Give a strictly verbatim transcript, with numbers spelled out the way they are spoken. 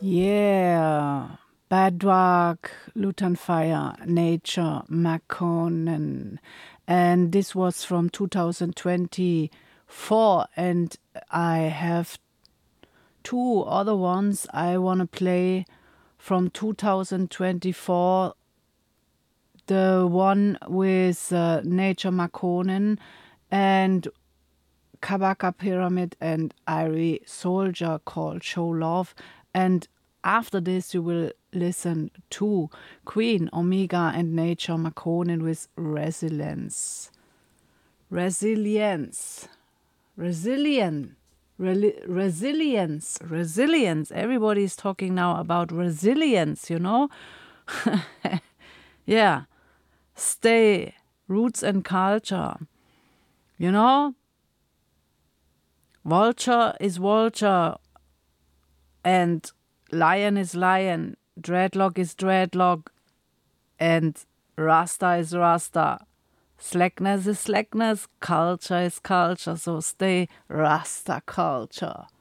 Yeah, Bedrock, Luton Fire, Nature, Makonnen. And this was from two thousand twenty-four. And I have two other ones I want to play from two thousand twenty-four. The one with uh, Nature Makonnen and Kabaka Pyramid and Irie Soldier called Show Love. And after this, you will listen to Queen, Omega, and Nature Makonnen with Resilience. Resilience. Resilient. Reli- resilience. Resilience. Everybody's talking now about resilience, you know? Yeah. Stay. Roots and culture. You know? Vulture is vulture, and lion is lion, dreadlock is dreadlock, and rasta is rasta. Slackness is slackness, culture is culture, so stay rasta culture.